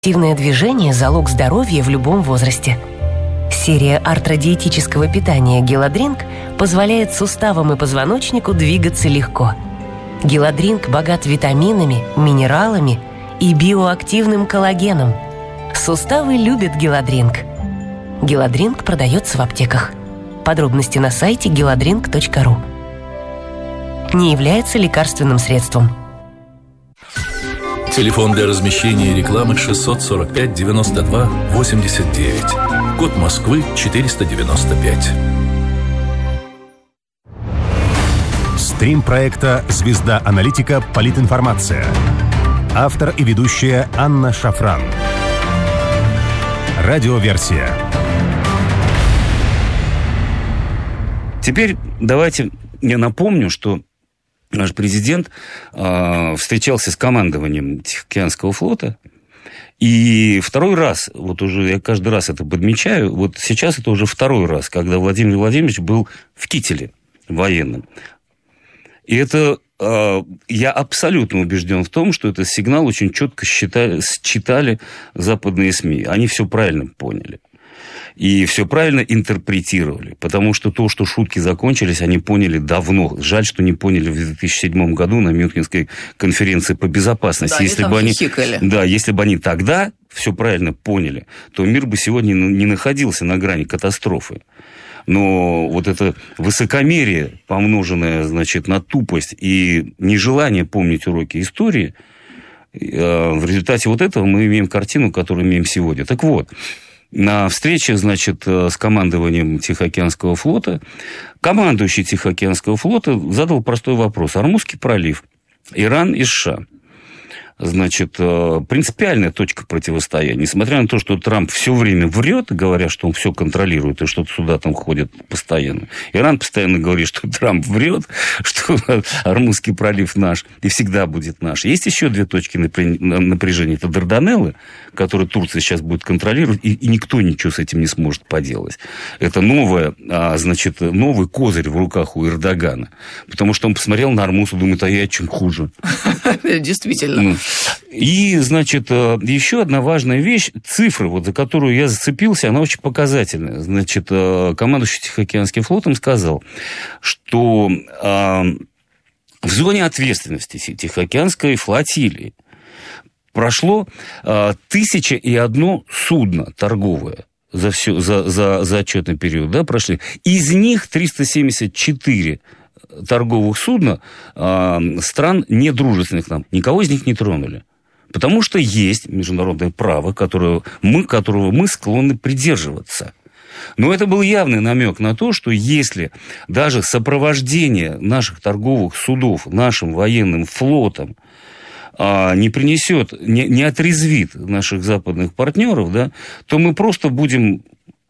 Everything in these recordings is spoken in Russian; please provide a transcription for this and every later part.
Активное движение – залог здоровья в любом возрасте. Серия артродиетического питания «Геладринк» позволяет суставам и позвоночнику двигаться легко. «Геладринк» богат витаминами, минералами и биоактивным коллагеном. Суставы любят «Геладринк». «Геладринк» продается в аптеках. Подробности на сайте geladrink.ru. Не является лекарственным средством. Телефон для размещения рекламы 645 92 89. Код Москвы 495. Стрим проекта «Звезда аналитика. Политинформация». Автор и ведущая Анна Шафран. Радиоверсия. Теперь давайте я напомню, что наш президент встречался с командованием Тихоокеанского флота. И второй раз, вот уже я каждый раз это подмечаю, вот сейчас это уже второй раз, когда Владимир Владимирович был в кителе военном. И это, я абсолютно убежден в том, что этот сигнал очень четко считали западные СМИ. Они все правильно поняли. И все правильно интерпретировали. Потому что то, что шутки закончились, они поняли давно. Жаль, что не поняли в 2007 году на Мюнхенской конференции по безопасности. Да, если бы они тогда все правильно поняли, то мир бы сегодня не находился на грани катастрофы. Но вот это высокомерие, помноженное, значит, на тупость и нежелание помнить уроки истории, в результате вот этого мы имеем картину, которую имеем сегодня. Так вот, на встрече, значит, с командованием Тихоокеанского флота командующий Тихоокеанского флота задал простой вопрос. Ормузский пролив, Иран и США. Значит, принципиальная точка противостояния. Несмотря на то, что Трамп все время врет, говоря, что он все контролирует, и что сюда там ходят постоянно. Иран постоянно говорит, что Трамп врет, что Ормузский пролив наш и всегда будет наш. Есть еще две точки напряжения. Это Дарданеллы, которые Турция сейчас будет контролировать, и никто ничего с этим не сможет поделать. Это новый козырь в руках у Эрдогана. Потому что он посмотрел на Ормуз и думает, а я чем хуже. Действительно. И, значит, еще одна важная вещь, цифры, вот, за которую я зацепился, она очень показательная. Значит, командующий Тихоокеанским флотом сказал, что в зоне ответственности Тихоокеанской флотилии прошло 1001 судно торговое за отчетный период, да, прошли. Из них 374 торговых судна стран недружественных нам. Никого из них не тронули. Потому что есть международное право, которого мы склонны придерживаться. Но это был явный намек на то, что если даже сопровождение наших торговых судов нашим военным флотом не принесет, не отрезвит наших западных партнеров, да, то мы просто будем,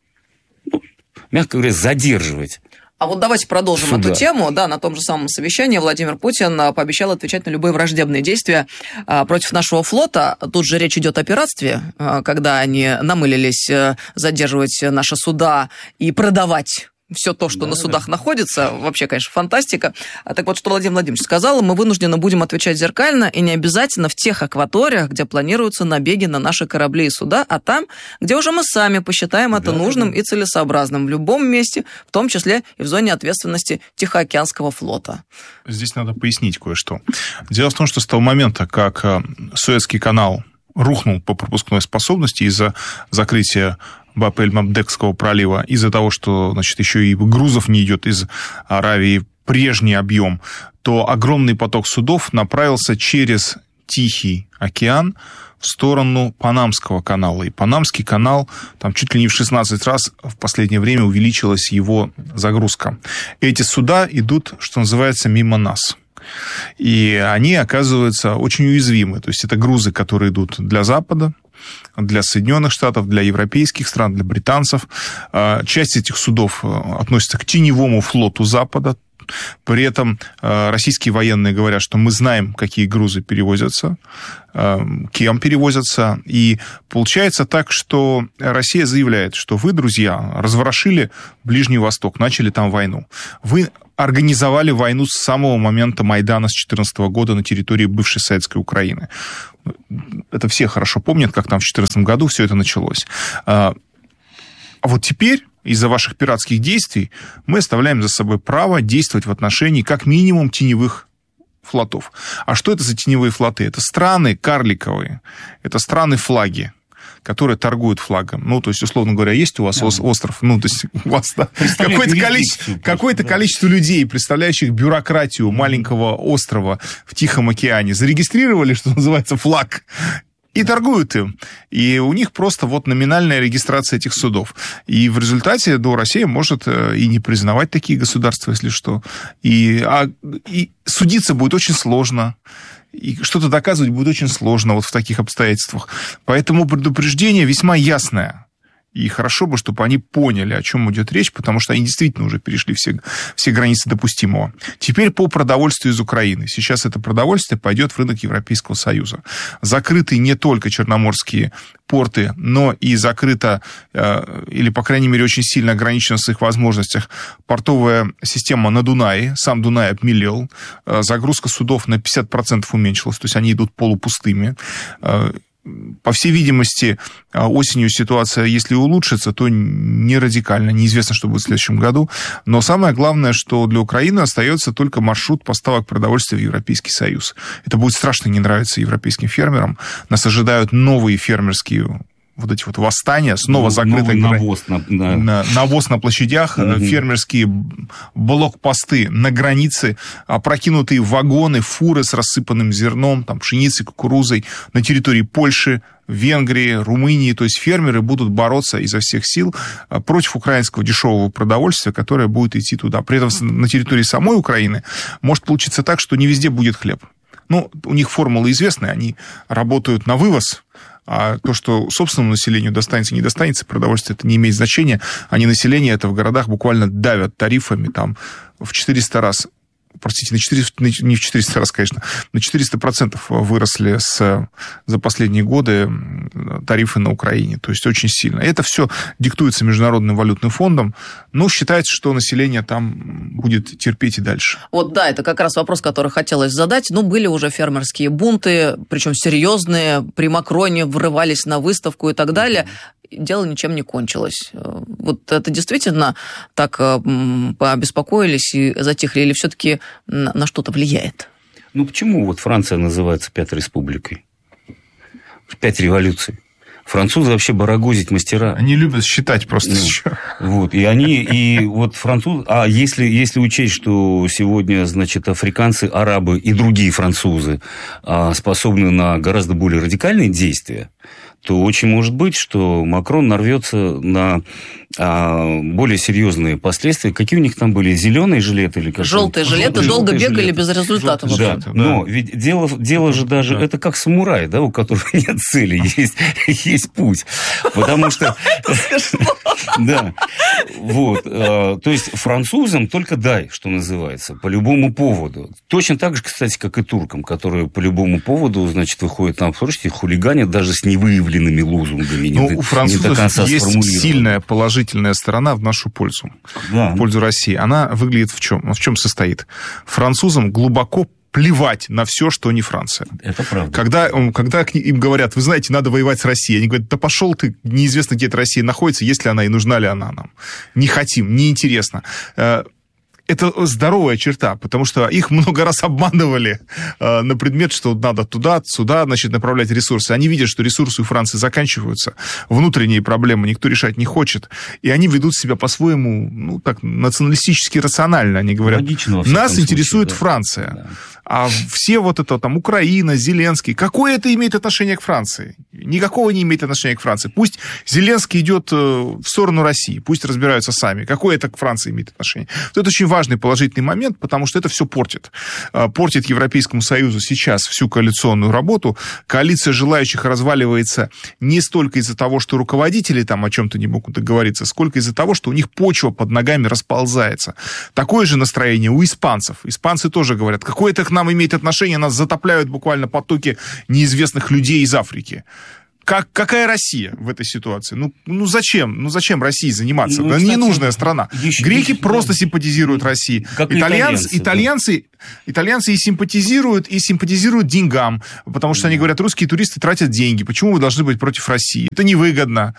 мягко говоря, задерживать. А вот давайте продолжим эту тему. Да, на том же самом совещании Владимир Путин пообещал отвечать на любые враждебные действия против нашего флота. Тут же речь идет о пиратстве, когда они намылились задерживать наши суда и продавать все то, что на судах находится. Вообще, конечно, фантастика. Так вот, что Владимир Владимирович сказал, мы вынуждены будем отвечать зеркально и не обязательно в тех акваториях, где планируются набеги на наши корабли и суда, а там, где уже мы сами посчитаем это нужным и целесообразным в любом месте, в том числе и в зоне ответственности Тихоокеанского флота. Здесь надо пояснить кое-что. Дело в том, что с того момента, как Суэцкий канал рухнул по пропускной способности из-за закрытия Баб-эль-Мандебского пролива, из-за того, что, значит, еще и грузов не идет из Аравии прежний объем, то огромный поток судов направился через Тихий океан в сторону Панамского канала. И Панамский канал, там чуть ли не в 16 раз в последнее время увеличилась его загрузка. Эти суда идут, что называется, мимо нас. И они оказываются очень уязвимы. То есть это грузы, которые идут для Запада, для Соединенных Штатов, для европейских стран, для британцев. Часть этих судов относится к теневому флоту Запада. При этом российские военные говорят, что мы знаем, какие грузы перевозятся, кем перевозятся. И получается так, что Россия заявляет, что вы, друзья, разворошили Ближний Восток, начали там войну. Вы организовали войну с самого момента Майдана с 2014 года на территории бывшей Советской Украины. Это все хорошо помнят, как там в 2014 году все это началось. А вот теперь из-за ваших пиратских действий мы оставляем за собой право действовать в отношении как минимум теневых флотов. А что это за теневые флоты? Это страны карликовые, это страны-флаги, которые торгуют флагом. Ну, то есть, условно говоря, есть у вас остров, ну, то есть, у вас какое-то количество людей, представляющих бюрократию маленького острова в Тихом океане, зарегистрировали, что называется, флаг, и торгуют им. И у них просто вот номинальная регистрация этих судов. И в результате, Россия может и не признавать такие государства, если что. И судиться будет очень сложно. И что-то доказывать будет очень сложно вот в таких обстоятельствах. Поэтому предупреждение весьма ясное. И хорошо бы, чтобы они поняли, о чем идет речь, потому что они действительно уже перешли все границы допустимого. Теперь по продовольствию из Украины. Сейчас это продовольствие пойдет в рынок Европейского Союза. Закрыты не только черноморские порты, но и закрыта, или, по крайней мере, очень сильно ограничена в своих возможностях портовая система на Дунае. Сам Дунай обмелел. Загрузка судов на 50% уменьшилась, то есть они идут полупустыми. По всей видимости, осенью ситуация, если улучшится, то не радикально. Неизвестно, что будет в следующем году. Но самое главное, что для Украины остается только маршрут поставок продовольствия в Европейский Союз. Это будет страшно не нравиться европейским фермерам. Нас ожидают новые фермерские вот эти вот восстания, снова закрытый навоз на площадях, фермерские блокпосты на границе, опрокинутые вагоны, фуры с рассыпанным зерном, там, пшеницей, кукурузой на территории Польши, Венгрии, Румынии. То есть фермеры будут бороться изо всех сил против украинского дешевого продовольствия, которое будет идти туда. При этом на территории самой Украины может получиться так, что не везде будет хлеб. Ну, у них формула известная, они работают на вывоз, а то, что собственному населению достанется, не достанется, продовольствие, это не имеет значения. Они население это в городах буквально давят тарифами там в 400 раз. Простите, не в 400 раз, конечно, на 400% выросли за последние годы тарифы на Украине. То есть очень сильно. Это все диктуется Международным валютным фондом. Но считается, что население там будет терпеть и дальше. Вот да, это как раз вопрос, который хотелось задать. Ну, были уже фермерские бунты, причем серьезные. При Макроне врывались на выставку и так далее. Дело ничем не кончилось. Вот это действительно так пообеспокоились и затихли, или все-таки на что-то влияет? Ну, почему вот Франция называется Пятой Республикой? 5 революций. Французы вообще барагозить мастера. Они любят считать просто еще. Вот, и вот французы... А если учесть, что сегодня, значит, африканцы, арабы и другие французы способны на гораздо более радикальные действия, то очень может быть, что Макрон нарвется на более серьезные последствия. Какие у них там были? Зеленые жилеты? Или как? Желтые жилеты. Долго бегали без результата. Да. Но ведь дело же даже... Это как самурай, да, у которого нет цели, есть путь. Потому что... Да. Вот. То есть французам только дай, что называется, по любому поводу. Точно так же, кстати, как и туркам, которые по любому поводу, значит, выходят на обсуждение, хулиганят даже с невыявленными лозунгами. Ну, у французов есть сильная положительная сторона в нашу пользу. Да. В пользу России. Она выглядит в чем? В чем состоит? Французам глубоко плевать на все, что не Франция. Это правда. Когда им говорят, вы знаете, надо воевать с Россией, они говорят, да пошел ты, неизвестно, где эта Россия находится, есть ли она и нужна ли она нам. Не хотим, неинтересно. Это здоровая черта, потому что их много раз обманывали на предмет, что надо туда-сюда, значит, направлять ресурсы. Они видят, что ресурсы у Франции заканчиваются, внутренние проблемы никто решать не хочет, и они ведут себя по-своему, ну, так, националистически рационально. Они говорят, нас интересует Франция. Да. А все вот это, там, Украина, Зеленский, какое это имеет отношение к Франции? Никакого не имеет отношения к Франции. Пусть Зеленский идет в сторону России, пусть разбираются сами. Какое это к Франции имеет отношение? Вот это очень важный положительный момент, потому что это все портит. Портит Европейскому Союзу сейчас всю коалиционную работу. Коалиция желающих разваливается не столько из-за того, что руководители там о чем-то не могут договориться, сколько из-за того, что у них почва под ногами расползается. Такое же настроение у испанцев. Испанцы тоже говорят, какое это к нам имеет отношение, нас затопляют буквально потоки неизвестных людей из Африки. какая Россия в этой ситуации? Ну зачем? Ну зачем России заниматься? Да ненужная страна. Греки просто симпатизируют России. Итальянцы и симпатизируют деньгам, потому что они говорят, русские туристы тратят деньги. Почему вы должны быть против России? Это невыгодно.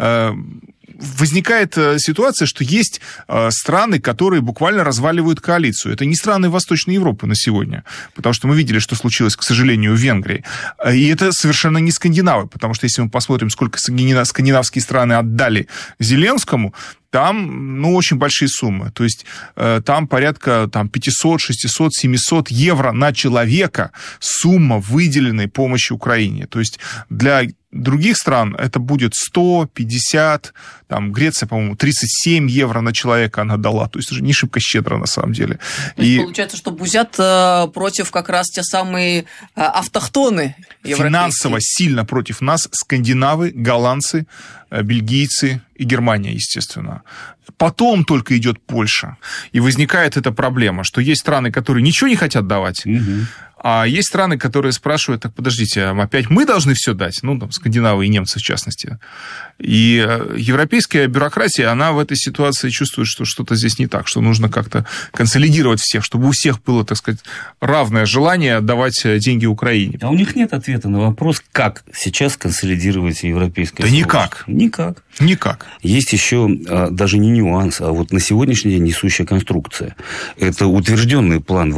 Возникает ситуация, что есть страны, которые буквально разваливают коалицию. Это не страны Восточной Европы на сегодня, потому что мы видели, что случилось, к сожалению, в Венгрии. И это совершенно не скандинавы, потому что если мы посмотрим, сколько скандинавские страны отдали Зеленскому, там, очень большие суммы. То есть там порядка 500, 600, 700 евро на человека сумма выделенной помощи Украине. То есть для других стран это будет 150, Греция, по-моему, 37 евро на человека она дала. То есть это же не шибко щедро на самом деле. То есть получается, что бузят против как раз те самые автохтоны европейские. Финансово сильно против нас скандинавы, голландцы, бельгийцы и Германия, естественно. Потом только идет Польша. И возникает эта проблема, что есть страны, которые ничего не хотят давать, а есть страны, которые спрашивают, так подождите, опять мы должны все дать? Скандинавы и немцы в частности. И европейская бюрократия, она в этой ситуации чувствует, что что-то здесь не так, что нужно как-то консолидировать всех, чтобы у всех было, так сказать, равное желание давать деньги Украине. А у них нет ответа на вопрос, как сейчас консолидировать европейское сообщество? Никак. Есть еще даже не нюанс, а вот на сегодняшний день несущая конструкция. Это утвержденный план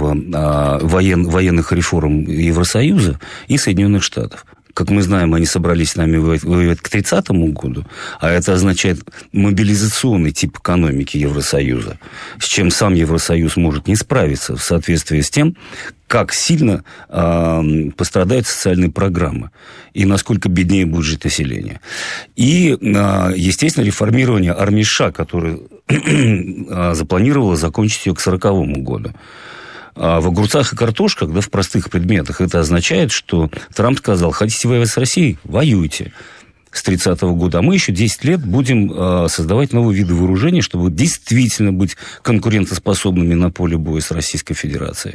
военных реформ Евросоюза и Соединенных Штатов. Как мы знаем, они собрались с нами воевать к 30-му году, а это означает мобилизационный тип экономики Евросоюза, с чем сам Евросоюз может не справиться в соответствии с тем, как сильно пострадают социальные программы и насколько беднее будет жить население. И, естественно, реформирование армии США, которое запланировало закончить ее к 40-му году. А в огурцах и картошках, в простых предметах, это означает, что Трамп сказал, хотите воевать с Россией? Воюйте. С 30-го года. А мы еще 10 лет будем создавать новые виды вооружений, чтобы действительно быть конкурентоспособными на поле боя с Российской Федерацией.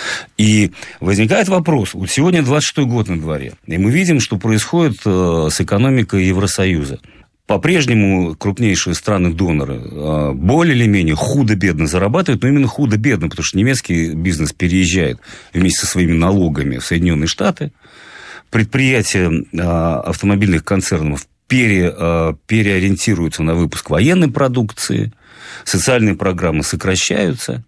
И возникает вопрос. Вот сегодня 26-й год на дворе. И мы видим, что происходит с экономикой Евросоюза. По-прежнему крупнейшие страны-доноры более или менее худо-бедно зарабатывают, но именно худо-бедно, потому что немецкий бизнес переезжает вместе со своими налогами в Соединенные Штаты. Предприятия автомобильных концернов переориентируются на выпуск военной продукции, социальные программы сокращаются.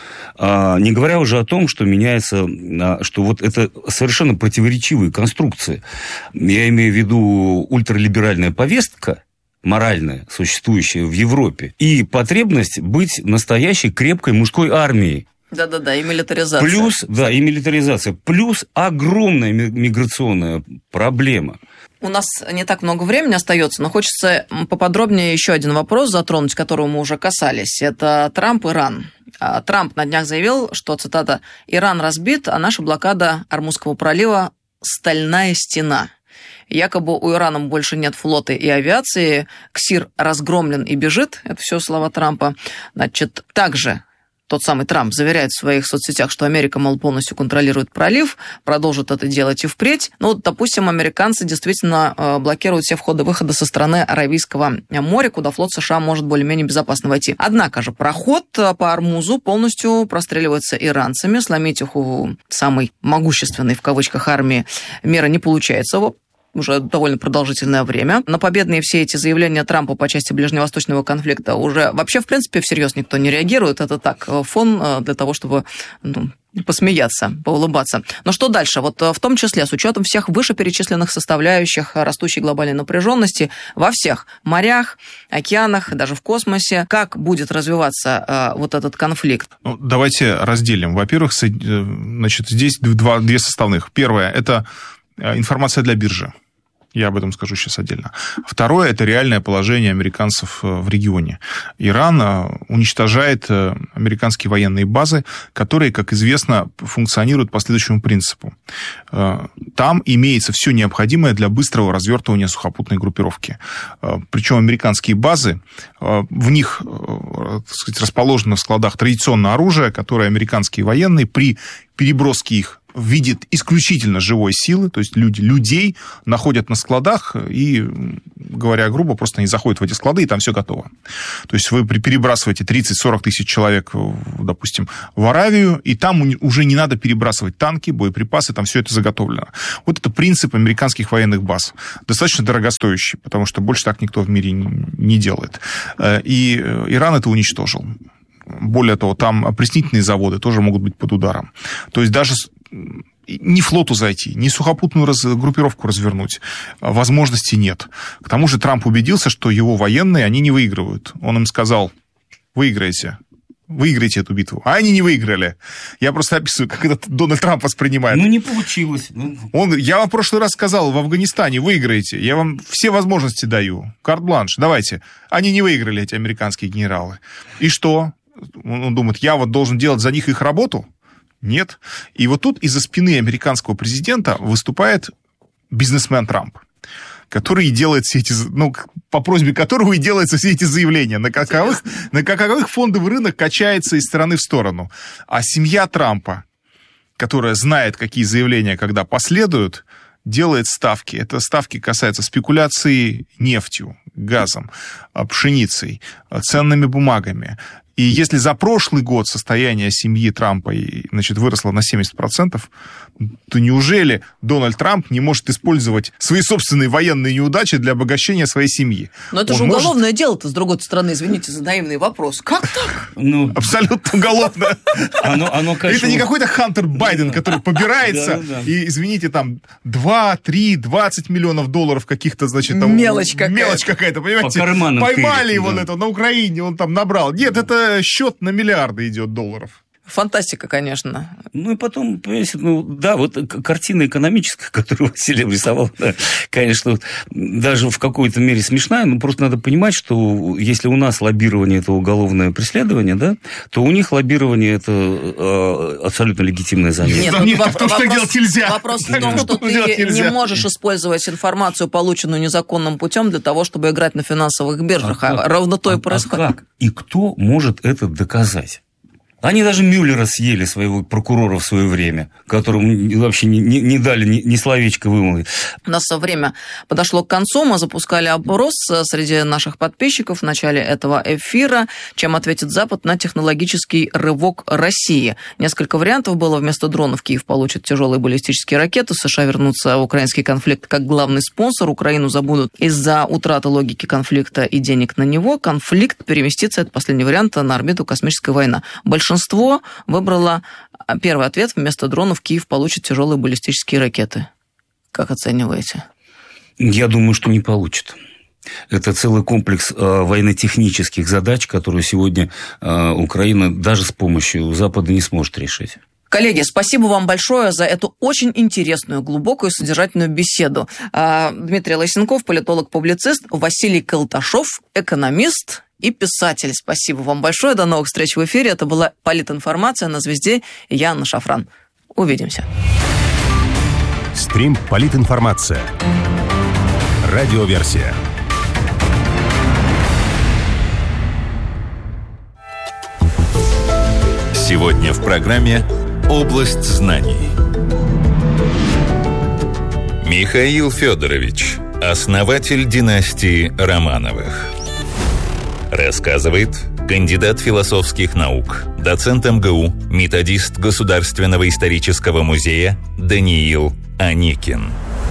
Не говоря уже о том, что меняется, что вот это совершенно противоречивые конструкции. Я имею в виду ультралиберальная повестка, моральная, существующая в Европе, и потребность быть настоящей крепкой мужской армией. Да-да-да, и милитаризация. И милитаризация. Плюс огромная миграционная проблема. У нас не так много времени остается, но хочется поподробнее еще один вопрос затронуть, которого мы уже касались. Это Трамп-Иран. Трамп на днях заявил, что, цитата, «Иран разбит, а наша блокада Ормузского пролива – стальная стена». Якобы у Ирана больше нет флота и авиации, Ксир разгромлен и бежит. Это все слова Трампа. Значит, также тот самый Трамп заверяет в своих соцсетях, что Америка, мол, полностью контролирует пролив, продолжит это делать и впредь. Допустим, американцы действительно блокируют все входы-выходы со стороны Аравийского моря, куда флот США может более-менее безопасно войти. Однако же проход по Ормузу полностью простреливается иранцами. Сломить их у самой могущественной, в кавычках, армии мира не получается уже довольно продолжительное время. На победные все эти заявления Трампа по части ближневосточного конфликта уже вообще, в принципе, всерьез никто не реагирует. Это так, фон для того, чтобы посмеяться, поулыбаться. Но что дальше? Вот в том числе с учетом всех вышеперечисленных составляющих растущей глобальной напряженности во всех морях, океанах, даже в космосе, как будет развиваться вот этот конфликт? Давайте разделим. Во-первых, здесь две составных. Первое – это информация для биржи. Я об этом скажу сейчас отдельно. Второе – это реальное положение американцев в регионе. Иран уничтожает американские военные базы, которые, как известно, функционируют по следующему принципу. Там имеется все необходимое для быстрого развертывания сухопутной группировки. Причем американские базы, в них, так сказать, расположено в складах традиционное оружие, которое американские военные при переброске их видит исключительно живой силы, то есть людей находят на складах и, говоря грубо, просто они заходят в эти склады, и там все готово. То есть вы перебрасываете 30-40 тысяч человек, допустим, в Аравию, и там уже не надо перебрасывать танки, боеприпасы, там все это заготовлено. Вот это принцип американских военных баз. Достаточно дорогостоящий, потому что больше так никто в мире не делает. И Иран это уничтожил. Более того, там опреснительные заводы тоже могут быть под ударом. То есть даже ни флоту зайти, ни сухопутную группировку развернуть возможности нет. К тому же Трамп убедился, что его военные, они не выигрывают. Он им сказал: выиграйте эту битву. А они не выиграли. Я просто описываю, как это Дональд Трамп воспринимает. Не получилось. Я вам в прошлый раз сказал, в Афганистане выиграете. Я вам все возможности даю. Карт-бланш, давайте. Они не выиграли, эти американские генералы. И что? Он думает, я вот должен делать за них их работу? Нет. И вот тут из-за спины американского президента выступает бизнесмен Трамп, который делает все эти, по просьбе которого и делаются все эти заявления, на каковых фондовый рынок качается из стороны в сторону. А семья Трампа, которая знает, какие заявления когда последуют, делает ставки. Это ставки касаются спекуляции нефтью, газом, пшеницей, ценными бумагами. И если за прошлый год состояние семьи Трампа, выросло на 70%, то неужели Дональд Трамп не может использовать свои собственные военные неудачи для обогащения своей семьи? Но это же уголовное дело-то, с другой стороны, извините за наивный вопрос. Как так? Абсолютно уголовное. Это не какой-то Хантер Байден, который побирается, и, извините, там 2, 3, 20 миллионов долларов каких-то, мелочь какая-то, понимаете? Поймали его на Украине, он там набрал. Нет, это счет на миллиарды идет долларов. Фантастика, конечно. И потом, понимаете, вот картина экономическая, которую Василий рисовал, конечно, даже в какой-то мере смешная, но просто надо понимать, что если у нас лоббирование – это уголовное преследование, да, то у них лоббирование – это абсолютно легитимное занятие. Вопрос в том, что ты не можешь использовать информацию, полученную незаконным путем, для того, чтобы играть на финансовых биржах. Ровно то и происходит. Как? И кто может это доказать? Они даже Мюллера съели, своего прокурора, в свое время, которому вообще не дали ни словечко вымолвить. У нас время подошло к концу. Мы запускали опрос среди наших подписчиков в начале этого эфира. Чем ответит Запад на технологический рывок России? Несколько вариантов было. Вместо дронов Киев получит тяжелые баллистические ракеты. США вернутся в украинский конфликт как главный спонсор. Украину забудут из-за утраты логики конфликта и денег на него. Конфликт переместится, это последний вариант, на орбиту космическая война. Большинство выбрало первый ответ. Вместо дронов Киев получит тяжелые баллистические ракеты. Как оцениваете? Я думаю, что не получит. Это целый комплекс военно-технических задач, которые сегодня Украина даже с помощью Запада не сможет решить. Коллеги, спасибо вам большое за эту очень интересную, глубокую и содержательную беседу. Дмитрий Лысенков, политолог-публицист, Василий Колташов, экономист и писатель. Спасибо вам большое. До новых встреч в эфире. Это была «Политинформация» на «Звезде». Я Анна Шафран. Увидимся. Стрим «Политинформация». Радиоверсия. Сегодня в программе «Область знаний». Михаил Федорович, основатель династии Романовых. Рассказывает кандидат философских наук, доцент МГУ, методист Государственного исторического музея Даниил Аникин.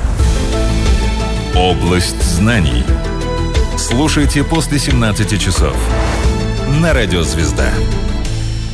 Область знаний. Слушайте после 17 часов на радио «Звезда».